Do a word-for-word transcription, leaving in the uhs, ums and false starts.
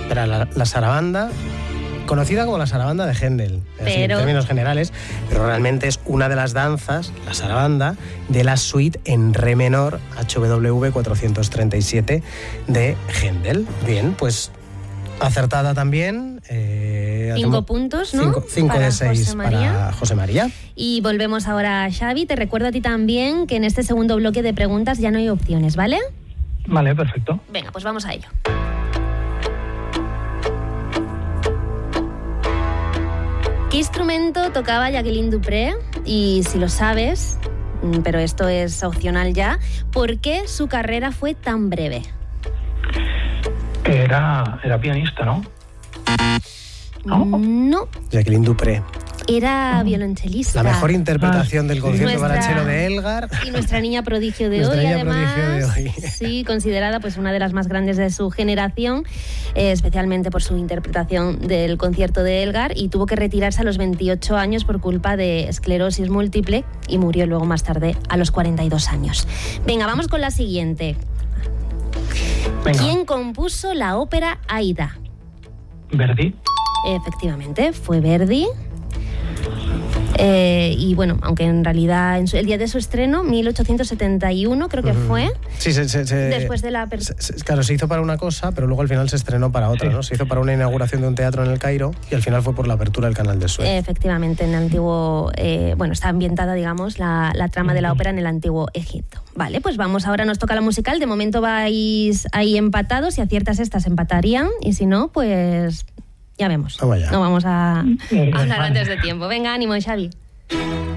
Era la, la sarabanda, conocida como la sarabanda de Händel, así, en términos generales, pero realmente es una de las danzas, la sarabanda, de la suite en re menor H W V cuatrocientos treinta y siete de Händel. Bien, pues acertada también. Eh, cinco hacemos, puntos, ¿no? Cinco, cinco para de seis José María. para José María. Y volvemos ahora a Xavi. Te recuerdo a ti también que en este segundo bloque de preguntas ya no hay opciones, ¿vale? Vale, perfecto. Venga, pues vamos a ello. ¿Qué instrumento tocaba Jacqueline du Pré? Y si lo sabes, pero esto es opcional ya, ¿por qué su carrera fue tan breve? Era, era pianista, ¿no? ¿No? No. Jacqueline du Pré. Era violonchelista. La mejor interpretación del concierto nuestra, para cello de Elgar. Y nuestra niña prodigio de nuestra hoy, niña además. prodigio de hoy. Sí, considerada pues una de las más grandes de su generación, eh, especialmente por su interpretación del concierto de Elgar, y tuvo que retirarse a los veintiocho años por culpa de esclerosis múltiple y murió luego más tarde a los cuarenta y dos años. Venga, vamos con la siguiente. Venga. ¿Quién compuso la ópera Aida? Verdi. Efectivamente, fue Verdi. Eh, y bueno, aunque en realidad en su, el día de su estreno, mil ochocientos setenta y uno creo que uh-huh. fue, sí, se, se, se, después de la... Per- se, se, claro, se hizo para una cosa, pero luego al final se estrenó para otra, sí. ¿no? Se hizo para una inauguración de un teatro en el Cairo y al final fue por la apertura del canal de Suez. Efectivamente, en el antiguo... Eh, bueno, está ambientada, digamos, la, la trama uh-huh. de la ópera en el antiguo Egipto. Vale, pues vamos, ahora nos toca la musical. De momento vais ahí empatados. Si aciertas estas, empatarían. Y si no, pues... Ya vemos. Vamos allá. No vamos a, a hablar antes de tiempo. Venga, ánimo, Xavi.